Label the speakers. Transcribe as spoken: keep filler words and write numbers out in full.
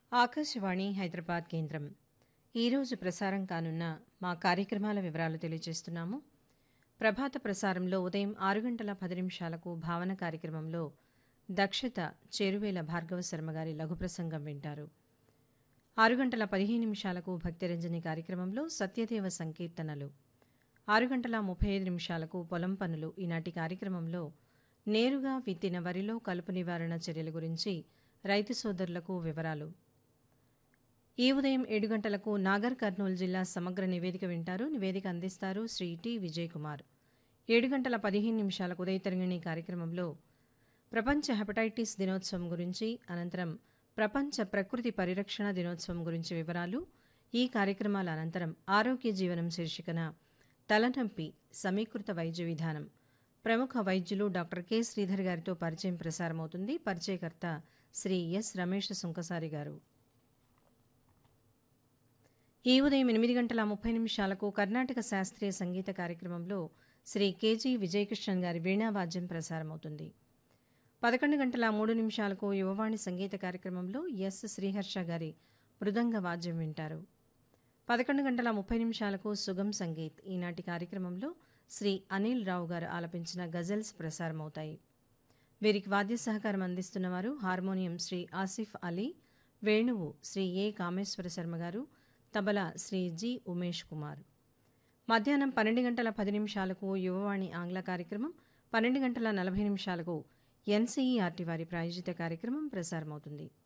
Speaker 1: ఆకాశవాణి హైదరాబాద్ కేంద్రం ఈరోజు ప్రసారం కానున్న మా కార్యక్రమాల వివరాలు తెలియజేస్తున్నాము. ప్రభాత ప్రసారంలో ఉదయం ఆరు గంటల పది నిమిషాలకు భావన కార్యక్రమంలో దక్షత చేరువేల భార్గవ శర్మ గారి లఘు ప్రసంగం వింటారు. ఆరు గంటల పదిహేను నిమిషాలకు భక్తిరంజని కార్యక్రమంలో సత్యదేవ సంకీర్తనలు. ఆరు గంటల ముప్పై ఐదు నిమిషాలకు పొలం పనులు. ఈనాటి కార్యక్రమంలో నేరుగా విత్తిన వరిలో కలుపు నివారణ చర్యల గురించి రైతు సోదరులకు వివరాలు. ఈ ఉదయం ఏడు గంటలకు నాగర్ కర్నూలు జిల్లా సమగ్ర నివేదిక వింటారు. నివేదిక అందిస్తారు శ్రీ టి విజయ్ కుమార్. ఏడు గంటల పదిహేను నిమిషాలకు ఉదయతరంగిణి కార్యక్రమంలో ప్రపంచ హెపటైటిస్ దినోత్సవం గురించి, అనంతరం ప్రపంచ ప్రకృతి పరిరక్షణ దినోత్సవం గురించి వివరాలు. ఈ కార్యక్రమాల అనంతరం ఆరోగ్య జీవనం శీర్షికన తలనొప్పి సమీకృత వైద్య విధానం ప్రముఖ వైద్యులు డాక్టర్ కె శ్రీధర్ గారితో పరిచయం ప్రసారమవుతుంది. పరిచయకర్త శ్రీ ఎస్ రమేష్ సుంకసారి గారు. ఈ ఉదయం ఎనిమిది గంటల ముప్పై నిమిషాలకు కర్ణాటక శాస్త్రీయ సంగీత కార్యక్రమంలో శ్రీ కెజి విజయకృష్ణన్ గారి వీణావాద్యం ప్రసారమవుతుంది. పదకొండు గంటల మూడు నిమిషాలకు యువవాణి సంగీత కార్యక్రమంలో ఎస్ శ్రీహర్ష గారి మృదంగ వాద్యం వింటారు. పదకొండు గంటల ముప్పై నిమిషాలకు సుగం సంగీత్. ఈనాటి కార్యక్రమంలో శ్రీ అనిల్ రావు గారు ఆలపించిన గజల్స్ ప్రసారమవుతాయి. వీరికి వాద్య సహకారం అందిస్తున్నవారు హార్మోనియం శ్రీ ఆసిఫ్ అలీ, వేణువు శ్రీ ఏ కామేశ్వర శర్మ గారు, తబలా శ్రీ జి ఉమేష్ కుమార్. మధ్యాహ్నం పన్నెండు గంటల పది నిమిషాలకు యువవాణి ఆంగ్ల కార్యక్రమం, పన్నెండు గంటల నలభై నిమిషాలకు ఎన్సీఈఆర్టీ వారి ప్రాయోజిత కార్యక్రమం ప్రసారమవుతుంది.